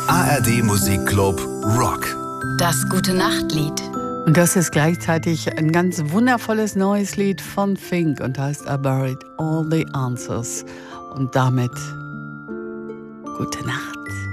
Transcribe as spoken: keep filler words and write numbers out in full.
A R D Musikclub Rock. Das Gute-Nacht-Lied. Und das ist gleichzeitig ein ganz wundervolles neues Lied von Fink und heißt I Buried All the Answers. Und damit gute Nacht.